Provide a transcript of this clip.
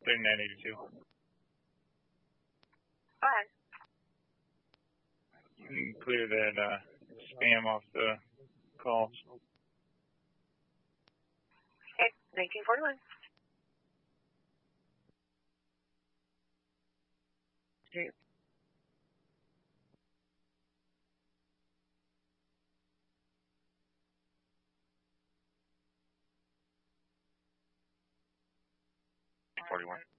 3982. Go ahead. You can clear that spam off the calls. Okay, 1941. Okay. $41.